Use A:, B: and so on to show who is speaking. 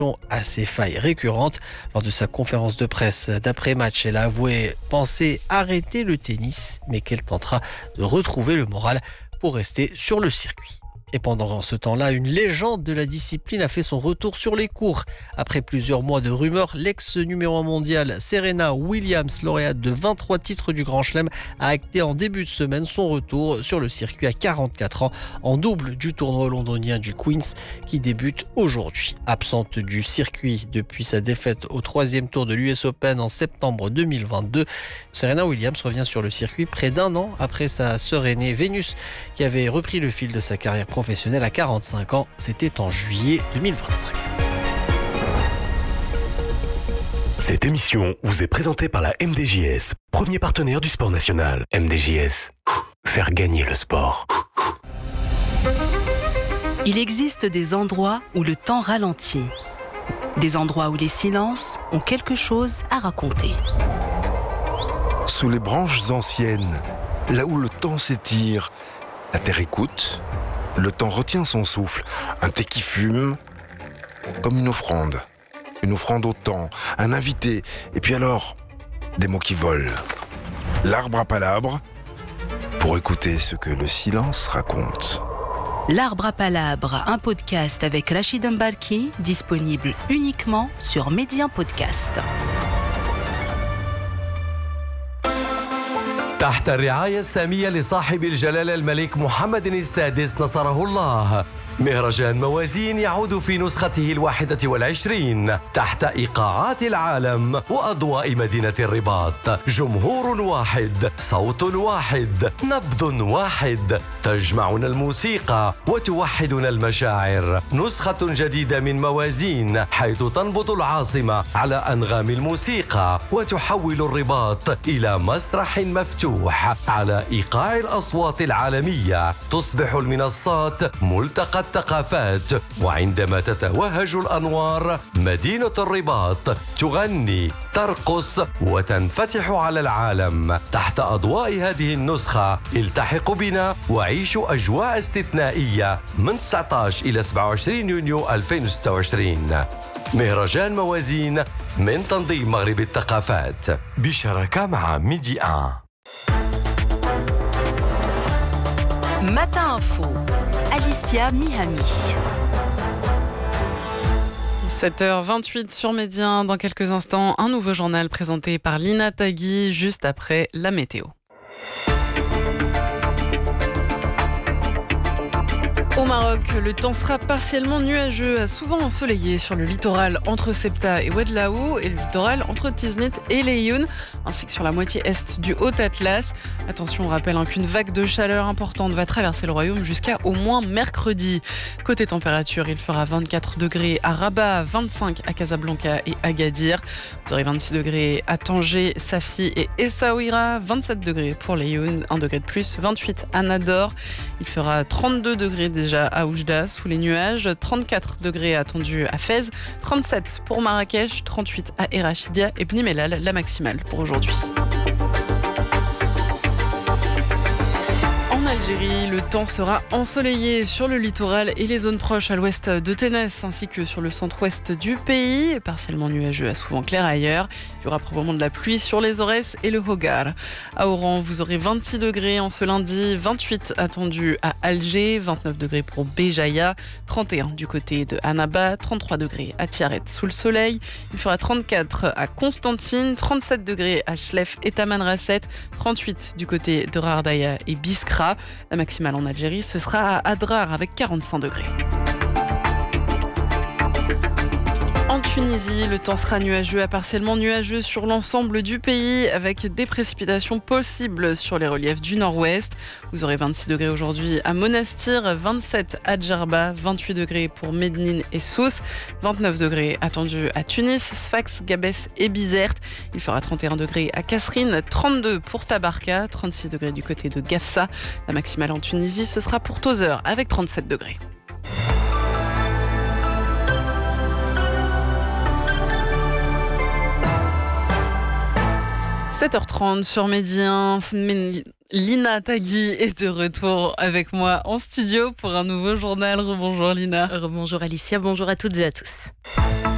A: à ces failles récurrentes. Lors de sa conférence de presse d'après-match, elle a avoué penser arrêter le tennis, mais qu'elle tentera de retrouver le moral pour rester sur le circuit. Et pendant ce temps-là, une légende de la discipline a fait son retour sur les cours. Après plusieurs mois de rumeurs, l'ex-numéro 1 mondial Serena Williams, lauréate de 23 titres du Grand Chelem, a acté en début de semaine son retour sur le circuit à 44 ans, en double du tournoi londonien du Queen's qui débute aujourd'hui. Absente du circuit depuis sa défaite au 3e tour de l'US Open en septembre 2022, Serena Williams revient sur le circuit près d'un an après sa sœur aînée Vénus, qui avait repris le fil de sa carrière professionnelle à 45 ans. C'était en juillet 2025.
B: Cette émission vous est présentée par la MDJS, premier partenaire du sport national. MDJS, faire gagner le sport.
C: Il existe des endroits où le temps ralentit. Des endroits où les silences ont quelque chose à raconter.
D: Sous les branches anciennes, là où le temps s'étire, la terre écoute, le temps retient son souffle, un thé qui fume, comme une offrande au temps, un invité, et puis alors, des mots qui volent. L'arbre à palabres, pour écouter ce que le silence raconte.
C: L'Arbre à Palabre, un podcast avec Rachid Mbalki, disponible uniquement sur Médien Podcast.
E: تحت الرعاية السامية لصاحب الجلالة الملك محمد السادس نصره الله، مهرجان موازين يعود في نسخته 21 تحت إيقاعات العالم وأضواء مدينة الرباط. جمهور واحد، صوت واحد، نبض واحد، تجمعنا الموسيقى وتوحدنا المشاعر. نسخة جديدة من موازين، حيث تنبض العاصمة على أنغام الموسيقى وتحول الرباط إلى مسرح مفتوح على إيقاع الأصوات العالمية. تصبح المنصات ملتقى الثقافات، وعندما تتوهج الأنوار مدينة الرباط تغني، ترقص وتنفتح على العالم. تحت أضواء هذه النسخة التحق بنا وعيشوا أجواء استثنائية من 19 إلى 27 يونيو 2026. مهرجان موازين من تنظيم مغرب الثقافات بشراكة مع ميدي 1.
C: Matin Info, Alicia Mihami.
F: 7h28 sur Médien. Dans quelques instants, un nouveau journal présenté par Lina Tagui, juste après la météo. Au Maroc, le temps sera partiellement nuageux, souvent ensoleillé sur le littoral entre Ceuta et Ouadlaou et le littoral entre Tiznit et Laayoune, ainsi que sur la moitié est du Haut-Atlas. Attention, on rappelle qu'une vague de chaleur importante va traverser le royaume jusqu'à au moins mercredi. Côté température, il fera 24 degrés à Rabat, 25 à Casablanca et Agadir. Vous aurez 26 degrés à Tanger, Safi et Essaouira, 27 degrés pour Laayoune, 1 degré de plus, 28 à Nador. Il fera 32 degrés déjà à Oujda sous les nuages, 34 degrés attendus à Fès, 37 pour Marrakech, 38 à Erachidia et Bni Mellal, la maximale pour aujourd'hui. En Algérie, le temps sera ensoleillé sur le littoral et les zones proches à l'ouest de Ténès, ainsi que sur le centre-ouest du pays, partiellement nuageux à souvent clair ailleurs. Il y aura probablement de la pluie sur les Aurès et le Hogar. À Oran, vous aurez 26 degrés en ce lundi, 28 attendus à Alger, 29 degrés pour Béjaïa, 31 du côté de Annaba, 33 degrés à Tiaret sous le soleil. Il fera 34 à Constantine, 37 degrés à Chlef et Tamanrasset, 38 du côté de Rardaya et Biskra. La maximale en Algérie, ce sera à Adrar avec 45 degrés. En Tunisie, le temps sera nuageux à partiellement nuageux sur l'ensemble du pays avec des précipitations possibles sur les reliefs du nord-ouest. Vous aurez 26 degrés aujourd'hui à Monastir, 27 à Djerba, 28 degrés pour Mednin et Sousse, 29 degrés attendus à Tunis, Sfax, Gabès et Bizerte. Il fera 31 degrés à Kasserine, 32 pour Tabarka, 36 degrés du côté de Gafsa. La maximale en Tunisie, ce sera pour Tozeur avec 37 degrés. 7h30 sur Médien. Lina Tagui est de retour avec moi en studio pour un nouveau journal. Rebonjour Lina.
G: Rebonjour Alicia, bonjour à toutes et à tous.